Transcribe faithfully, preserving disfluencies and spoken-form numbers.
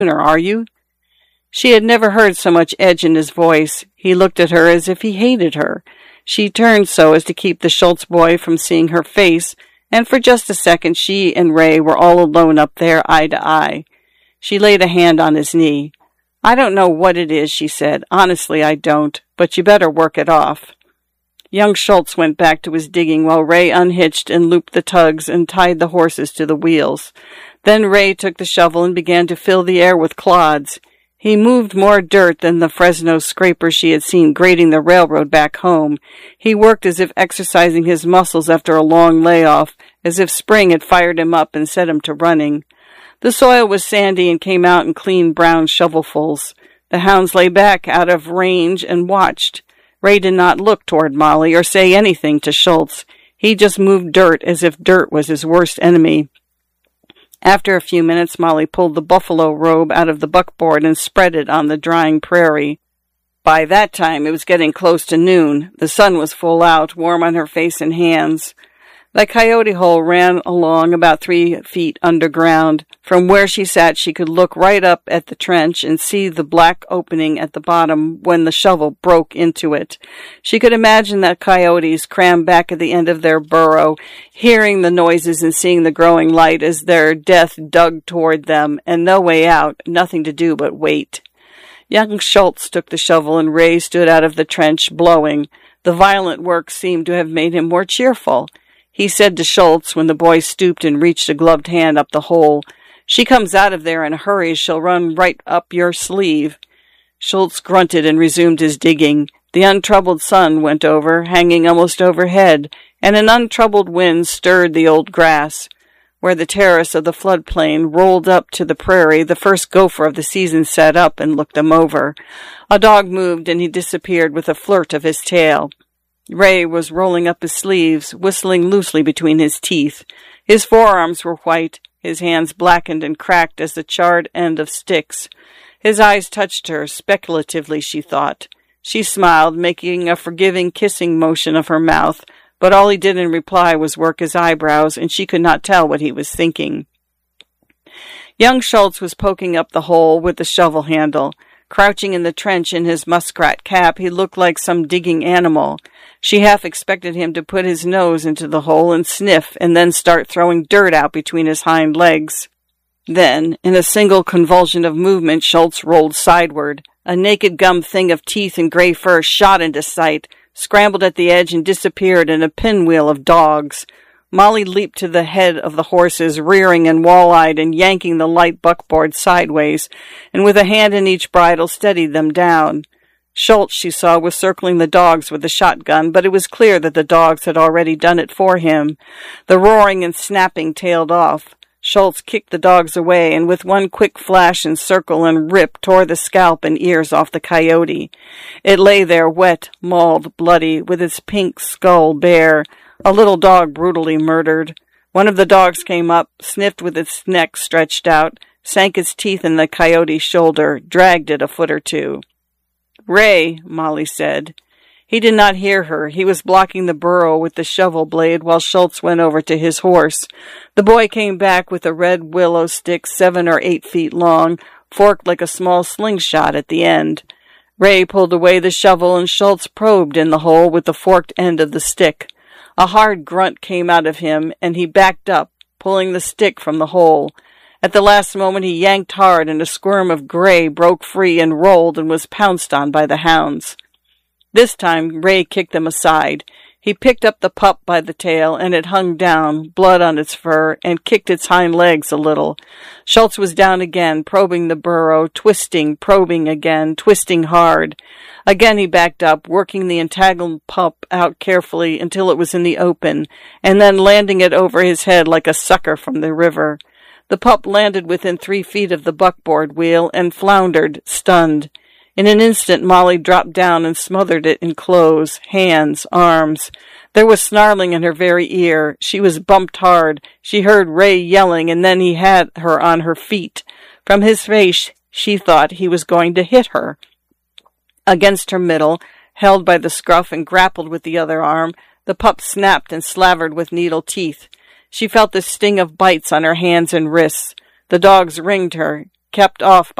are you?" She had never heard so much edge in his voice. He looked at her as if he hated her. She turned so as to keep the Schultz boy from seeing her face, and for just a second she and Ray were all alone up there, eye to eye. She laid a hand on his knee. "I don't know what it is," she said. "Honestly, I don't. But you better work it off." Young Schultz went back to his digging while Ray unhitched and looped the tugs and tied the horses to the wheels. Then Ray took the shovel and began to fill the air with clods. He moved more dirt than the Fresno scraper she had seen grading the railroad back home. He worked as if exercising his muscles after a long layoff, as if spring had fired him up and set him to running. The soil was sandy and came out in clean brown shovelfuls. The hounds lay back out of range and watched. Ray did not look toward Molly or say anything to Schultz. He just moved dirt as if dirt was his worst enemy. After a few minutes, Molly pulled the buffalo robe out of the buckboard and spread it on the drying prairie. By that time, it was getting close to noon. The sun was full out, warm on her face and hands. The coyote hole ran along about three feet underground. From where she sat, she could look right up at the trench and see the black opening at the bottom when the shovel broke into it. She could imagine that coyotes crammed back at the end of their burrow, hearing the noises and seeing the growing light as their death dug toward them, and no way out, nothing to do but wait. Young Schultz took the shovel and Ray stood out of the trench, blowing. The violent work seemed to have made him more cheerful. He said to Schultz, when the boy stooped and reached a gloved hand up the hole, "She comes out of there in a hurry, she'll run right up your sleeve." Schultz grunted and resumed his digging. The untroubled sun went over, hanging almost overhead, and an untroubled wind stirred the old grass. Where the terrace of the floodplain rolled up to the prairie, the first gopher of the season sat up and looked them over. A dog moved, and he disappeared with a flirt of his tail. Ray was rolling up his sleeves, whistling loosely between his teeth. His forearms were white, his hands blackened and cracked as the charred end of sticks. His eyes touched her, speculatively, she thought. She smiled, making a forgiving kissing motion of her mouth, but all he did in reply was work his eyebrows, and she could not tell what he was thinking. Young Schultz was poking up the hole with the shovel handle. Crouching in the trench in his muskrat cap, he looked like some digging animal. She half expected him to put his nose into the hole and sniff, and then start throwing dirt out between his hind legs. Then, in a single convulsion of movement, Schultz rolled sideward. A naked gum thing of teeth and gray fur shot into sight, scrambled at the edge, and disappeared in a pinwheel of dogs. Molly leaped to the head of the horses, rearing and wall-eyed and yanking the light buckboard sideways, and with a hand in each bridle steadied them down. Schultz, she saw, was circling the dogs with the shotgun, but it was clear that the dogs had already done it for him. The roaring and snapping tailed off. Schultz kicked the dogs away, and with one quick flash and circle and rip tore the scalp and ears off the coyote. It lay there wet, mauled, bloody, with its pink skull bare, a little dog brutally murdered. One of the dogs came up, sniffed with its neck stretched out, sank its teeth in the coyote's shoulder, dragged it a foot or two. "Ray," Molly said. He did not hear her. He was blocking the burrow with the shovel blade while Schultz went over to his horse. The boy came back with a red willow stick seven or eight feet long, forked like a small slingshot at the end. Ray pulled away the shovel, and Schultz probed in the hole with the forked end of the stick. A hard grunt came out of him, and he backed up, pulling the stick from the hole. At the last moment he yanked hard, and a squirm of gray broke free and rolled and was pounced on by the hounds. This time Ray kicked them aside. He picked up the pup by the tail, and it hung down, blood on its fur, and kicked its hind legs a little. Schultz was down again, probing the burrow, twisting, probing again, twisting hard. Again he backed up, working the entangled pup out carefully until it was in the open, and then landing it over his head like a sucker from the river. The pup landed within three feet of the buckboard wheel and floundered, stunned. In an instant Molly dropped down and smothered it in clothes, hands, arms. There was snarling in her very ear. She was bumped hard. She heard Ray yelling, and then he had her on her feet. From his face, she thought he was going to hit her. Against her middle, held by the scruff and grappled with the other arm, the pup snapped and slavered with needle teeth. She felt the sting of bites on her hands and wrists. The dogs ringed her. kept off